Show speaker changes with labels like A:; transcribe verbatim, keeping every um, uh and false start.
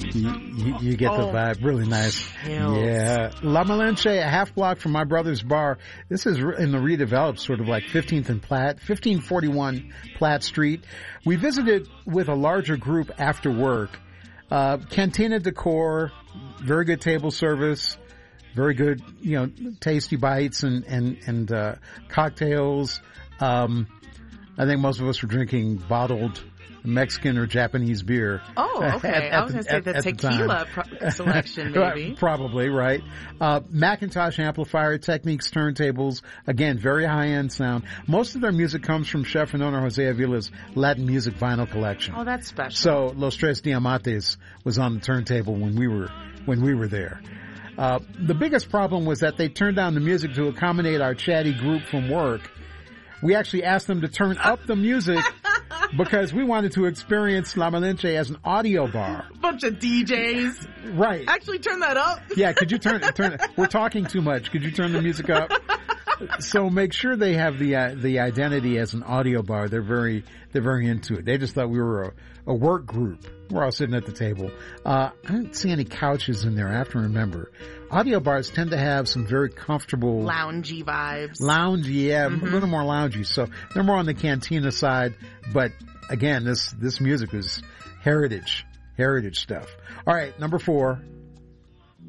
A: You, you, you get the
B: Oh,
A: vibe. Really nice.
B: chills.
A: Yeah. La Malinche, a half block from my brother's bar. This is in the redeveloped, sort of like fifteenth and Platt, fifteen forty-one Platt Street. We visited with a larger group after work. Uh, cantina decor, very good table service, very good, you know, tasty bites and, and, and, uh, cocktails. Um, I think most of us were drinking bottled Mexican or Japanese beer.
B: Oh, okay.
A: At-
B: I
A: at
B: was
A: the-
B: going to say
A: at-
B: the
A: at the
B: tequila
A: time.
B: pro- selection, maybe.
A: Probably, right. Uh, Macintosh amplifier, Techniques turntables. Again, very high-end sound. Most of their music comes from chef and owner Jose Avila's Latin music vinyl collection.
B: Oh, that's special.
A: So Los Tres Diamantes was on the turntable when we were, when we were there. Uh, the biggest problem was that they turned down the music to accommodate our chatty group from work. We actually asked them to turn up the music because we wanted to experience La Malinche as an audio bar.
B: Bunch of D Js.
A: Right.
B: Actually, turn that up.
A: Yeah, could you turn, turn, we're talking too much. Could you turn the music up? So make sure they have the, uh, the identity as an audio bar. They're very, they're very into it. They just thought we were a, a work group. We're all sitting at the table. Uh, I don't see any couches in there. I have to remember. Audio bars tend to have some very comfortable
B: Loungy vibes.
A: loungy, yeah,
B: Mm-hmm.
A: a little more loungy. So they're more on the cantina side, but again, this, this music is heritage, heritage stuff. All right, number four.